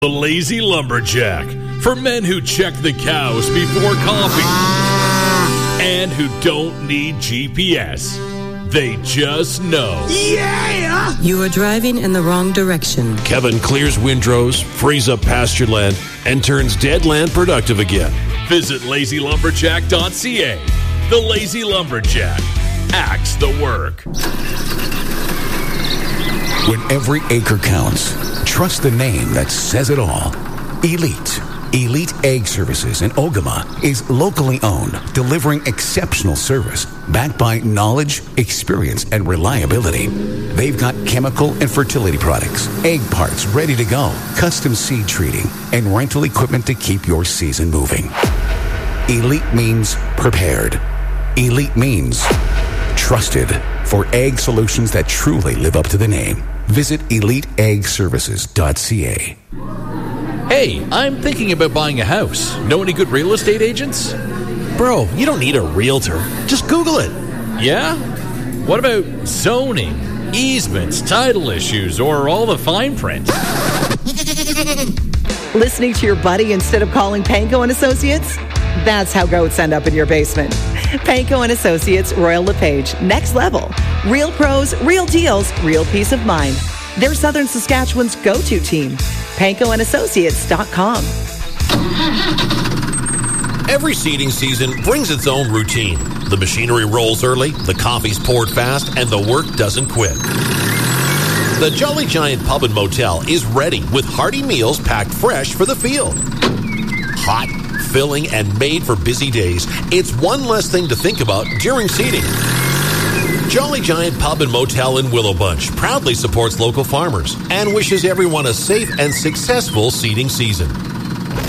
The Lazy Lumberjack, for men who check the cows before coffee and who don't need GPS. They just know. Yeah! You are driving in the wrong direction. Kevin clears windrows, frees up pasture land, and turns dead land productive again. Visit lazylumberjack.ca. The Lazy Lumberjack. Axe the work. When every acre counts, trust the name that says it all. Elite. Elite Egg Services in Ogama is locally owned, delivering exceptional service backed by knowledge, experience, and reliability. They've got chemical and fertility products, egg parts ready to go, custom seed treating, and rental equipment to keep your season moving. Elite means prepared. Elite means trusted for egg solutions that truly live up to the name. Visit eliteeggservices.ca. Hey, I'm thinking about buying a house. Know any good real estate agents? Bro, you don't need a realtor. Just Google it. Yeah? What about zoning, easements, title issues, or all the fine print? Listening to your buddy instead of calling Panko & Associates? That's how goats end up in your basement. Panko & Associates, Royal LePage, next level. Real pros, real deals, real peace of mind. They're Southern Saskatchewan's go-to team. PankoandAssociates.com. Every seeding season brings its own routine. The machinery rolls early, the coffee's poured fast, and the work doesn't quit. The Jolly Giant Pub and Motel is ready with hearty meals packed fresh for the field. Hot, filling, and made for busy days. It's one less thing to think about during seeding. Jolly Giant Pub and Motel in Willow Bunch proudly supports local farmers and wishes everyone a safe and successful seeding season.